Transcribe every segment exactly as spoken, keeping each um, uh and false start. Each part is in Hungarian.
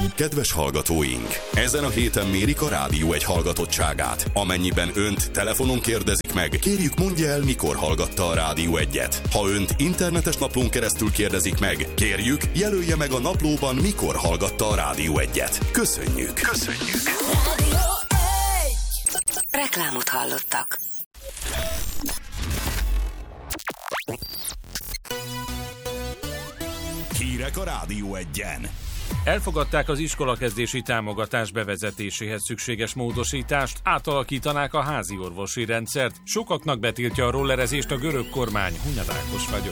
Kedves hallgatóink! Ezen a héten mérik a Rádió egy hallgatottságát. Amennyiben önt telefonon kérdezik meg, kérjük mondja el, mikor hallgatta a Rádió egyet. Ha önt internetes naplón keresztül kérdezik meg, kérjük jelölje meg a naplóban, mikor hallgatta a Rádió egyet. Köszönjük! Köszönjük! Rádió egy! Reklámot hallottak. Hírek a Rádió egyen. Elfogadták az iskolakezdési támogatás bevezetéséhez szükséges módosítást, átalakítanák a házi orvosi rendszert, sokaknak betiltja a rollerezést a görög kormány. Hunyad Ákos vagyok.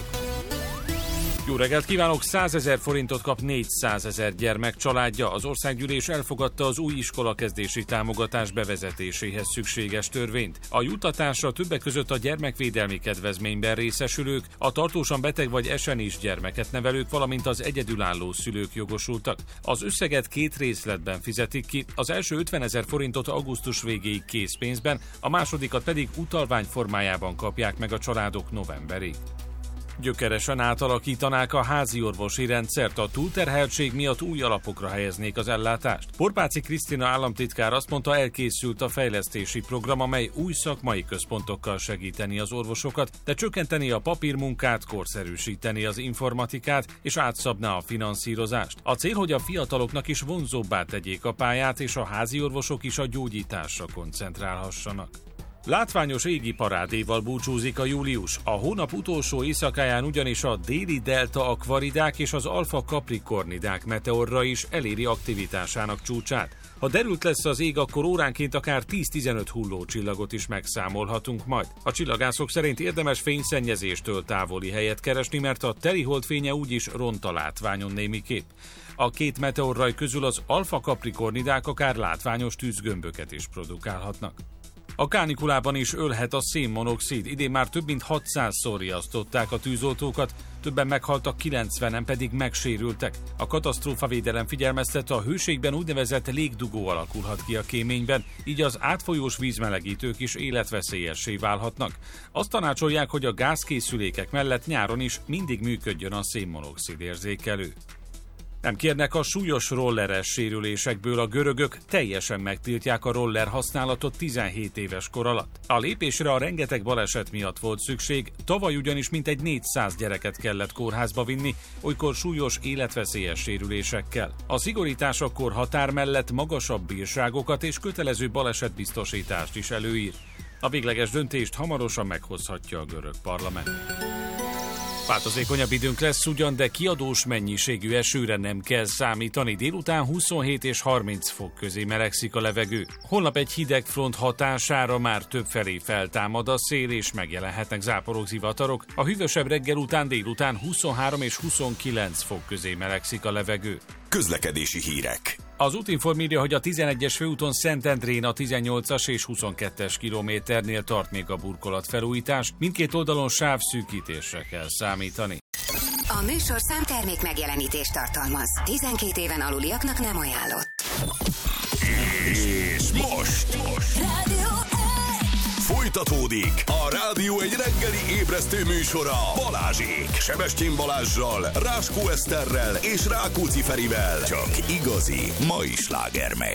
Jó reggelt kívánok! százezer forintot kap négyszázezer gyermek családja. Az országgyűlés elfogadta az új iskolakezdési támogatás bevezetéséhez szükséges törvényt. A juttatásra többek között a gyermekvédelmi kedvezményben részesülők, a tartósan beteg vagy esenés gyermeket nevelők, valamint az egyedülálló szülők jogosultak. Az összeget két részletben fizetik ki, az első ötvenezer forintot augusztus végéig készpénzben, a másodikat pedig utalvány formájában kapják meg a családok novemberig. Gyökeresen átalakítanák a házi orvosi rendszert, a túlterheltség miatt új alapokra helyeznék az ellátást. Porpáci Krisztina államtitkár azt mondta, elkészült a fejlesztési program, amely új szakmai központokkal segíteni az orvosokat, de csökkenteni a papírmunkát, korszerűsíteni az informatikát és átszabná a finanszírozást. A cél, hogy a fiataloknak is vonzóbbá tegyék a pályát, és a házi orvosok is a gyógyításra koncentrálhassanak. Látványos égi parádéval búcsúzik a július. A hónap utolsó éjszakáján ugyanis a déli delta akvaridák és az alfa kaprikornidák meteorra is eléri aktivitásának csúcsát. Ha derült lesz az ég, akkor óránként akár tíz-tizenöt hullócsillagot is megszámolhatunk majd. A csillagászok szerint érdemes fényszennyezéstől távoli helyet keresni, mert a telihold fénye úgyis ront a látványon némiképp. A két meteorraj közül az alfa kaprikornidák akár látványos tűzgömböket is produkálhatnak. A kánikulában is ölhet a szénmonoxid. Idén már több mint hatszázszor riasztották a tűzoltókat, többen meghaltak, kilencvenen pedig megsérültek. A katasztrófavédelem figyelmeztet, a hőségben úgynevezett légdugó alakulhat ki a kéményben, így az átfolyós vízmelegítők is életveszélyessé válhatnak. Azt tanácsolják, hogy a gázkészülékek mellett nyáron is mindig működjön a szénmonoxid érzékelő. Nem kérnek a súlyos rolleres sérülésekből, a görögök teljesen megtiltják a roller használatot tizenhét éves kor alatt. A lépésre a rengeteg baleset miatt volt szükség, tavaly ugyanis mintegy négyszáz gyereket kellett kórházba vinni, olykor súlyos életveszélyes sérülésekkel. A szigorításokkor határ mellett magasabb bírságokat és kötelező balesetbiztosítást is előír. A végleges döntést hamarosan meghozhatja a görög parlament. Változékonyabb időnk lesz ugyan, de kiadós mennyiségű esőre nem kell számítani. Délután huszonhét és harminc fok közé melegszik a levegő. Holnap egy hideg front hatására már többfelé feltámad a szél, és megjelenhetnek záporok, zivatarok. A hűvösebb reggel után délután huszonhárom és huszonkilenc fok közé melegszik a levegő. Közlekedési hírek. Az Útinform írja, hogy a tizenegyes főúton Szentendrén a tizennyolcas és huszonkettes kilométernél tart még a burkolatfelújítás. Mindkét oldalon sávszűkítésre kell számítani. A műsor számtermék megjelenítést tartalmaz. tizenkét éven aluliaknak nem ajánlott. És most, most. Rádió Folytatódik a Rádió egy reggeli ébresztő műsora Balázsék, Sebestyén Balázssal, Ráskó Eszterrel és Rákóczi Ferivel. Csak igazi mai slágermek.